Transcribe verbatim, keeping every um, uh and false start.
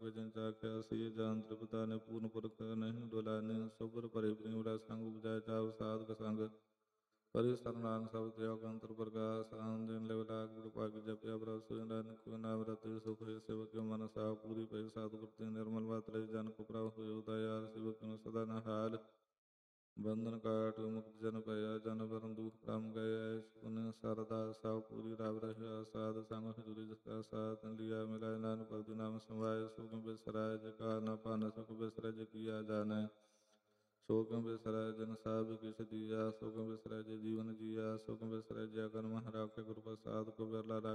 ਸਕੇ ਜਿਨ ਚਾਖਿਆ ਸੀ ਜਾਨ ਤ੍ਰਿਪਤਾ ਨੇ ਪੂਰਨ ਪੁਰਖ ਨਹੀਂ ਡੁਲਾਨੀ ਸੁਭਰ ਭਰੇ ਪ੍ਰੇਮ ਰਸ ਸੰਗ ਉਪਜਾਇ ਚਾਵ ਸਾਧਕ ਸੰਗ ਪਰਿ ਸਰਨਾਨ ਸਭ ਤਿਆਗ ਅੰਤਰ ਪ੍ਰਕਾਸ਼ ਆਨ ਦਿਨ ਲਿਵ ਲਾਗ ਗੁਰ ਭਾਗ ਜਪਿਆ ਪ੍ਰਭ ਸੁਜਨ ਕੋ ਨਾਮ ਰਤੇ ਸੁਖ ਹੋਇ ਸੇਵਕ ਮਨ ਸਾ ਪੂਰੀ ਪੈ ਸਤਿਗੁਰ ਤੇ ਨਿਰਮਲ ਬਾਤ ਲੈ ਜਨ ਕੋ ਪ੍ਰਭ ਹੋਇ ਉਦਇਆ ਸੇਵਕ ਨੂੰ ਸਦਾ ਨਹਾਲ ਬੰਧਨ ਕਾਟ ਮੁਕਤ ਜਨ ਭਇਆ ਜਨ ਵਰਨ ਦੁਖ ਪ੍ਰਮ ਗਏ ਐਸ ਪੁਨ ਸਰਦਾ ਸਭ ਪੂਰੀ ਰਵ ਰਹਿਆ ਸਾਧ ਸੰਗ ਹਜੂਰੀ ਜਸਾ ਸਾਧ ਲਿਆ ਮਿਲਾਇ ਨਾਨਕ ਭਗਤੀ ਨਾਮ ਸਮਾਇ ਸੁਖ ਬਿਸਰਾਇ ਜੇ ਕਾ ਨ ਪਾਨ ਸੁਖ ਬਿਸਰੈ ਜੇ ਕੀਆ ਜਾਣੈ ਸੋਕ ਬਿਸਰੈ ਜਨ ਸਾਧ ਕਿਛ ਦੀਆ ਸੁਖ ਬਿਸਰੈ ਜੇ ਜੀਵਨ ਜੀਆ ਸੁਖ ਬਿਸਰੈ ਜੇ ਅਗਨ ਮਹ ਰਾਖੇ ਗੁਰ ਪ੍ਰਸਾਦ ਕੋ ਬਿਰਲਾ